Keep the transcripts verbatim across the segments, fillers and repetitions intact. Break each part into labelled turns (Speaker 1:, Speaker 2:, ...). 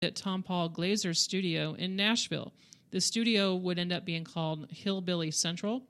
Speaker 1: at Tom Paul Glazer's studio in Nashville. The studio would end up being called Hillbilly Central.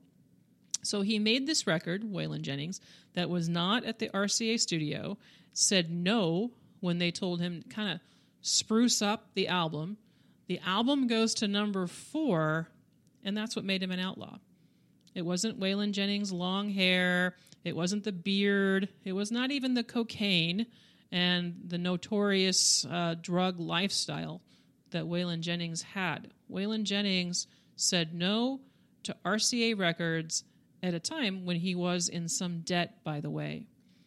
Speaker 1: So he made this record, Waylon Jennings, that was not at the R C A studio, said no when they told him to kind of spruce up the album. The album goes to number four, and that's what made him an outlaw. It wasn't Waylon Jennings' long hair. It wasn't the beard. It was not even the cocaine and the notorious uh, drug lifestyle that Waylon Jennings had. Waylon Jennings said no to R C A Records at a time when he was in some debt, by the way.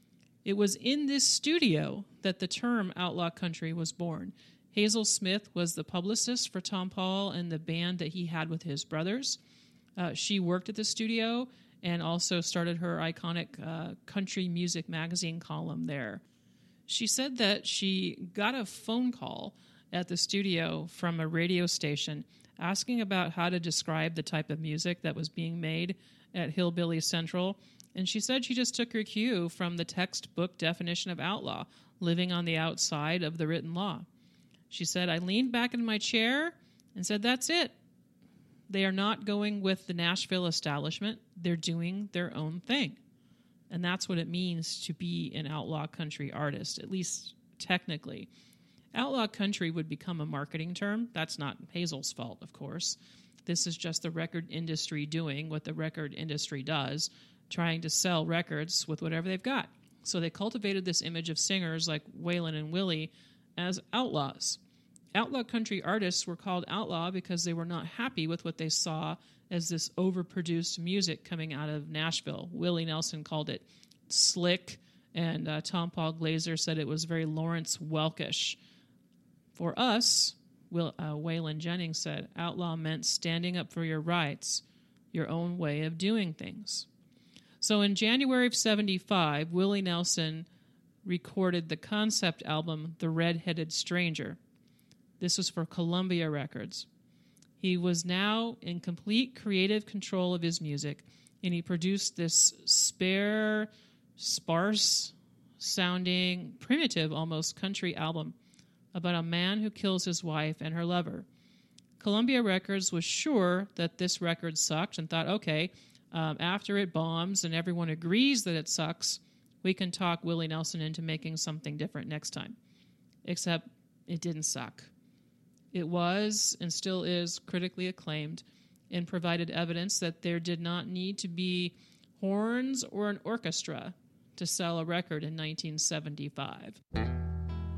Speaker 1: It was in this studio that the term outlaw country was born. Hazel Smith was the publicist for Tom Paul and the band that he had with his brothers. Uh, she worked at the studio and also started her iconic uh, country music magazine column there. She said that she got a phone call at the studio from a radio station asking about how to describe the type of music that was being made at Hillbilly Central, and she said she just took her cue from the textbook definition of outlaw, living on the outside of the written law. She said, I leaned back in my chair and said, that's it. They are not going with the Nashville establishment. They're doing their own thing. And that's what it means to be an outlaw country artist, at least technically. Outlaw country would become a marketing term. That's not Hazel's fault, of course. This is just the record industry doing what the record industry does, trying to sell records with whatever they've got. So they cultivated this image of singers like Waylon and Willie as outlaws. Outlaw country artists were called outlaw because they were not happy with what they saw as this overproduced music coming out of Nashville. Willie Nelson called it slick, and uh, Tom Paul Glazer said it was very Lawrence Welkish. For us, Will, uh, Waylon Jennings said, outlaw meant standing up for your rights, your own way of doing things. So in January of seventy-five, Willie Nelson recorded the concept album, The Red-Headed Stranger. This was for Columbia Records. He was now in complete creative control of his music, and he produced this spare, sparse-sounding, primitive almost country album about a man who kills his wife and her lover. Columbia Records was sure that this record sucked and thought, okay, um, after it bombs and everyone agrees that it sucks, we can talk Willie Nelson into making something different next time. Except it didn't suck. It was and still is critically acclaimed and provided evidence that there did not need to be horns or an orchestra to sell a record in nineteen seventy-five.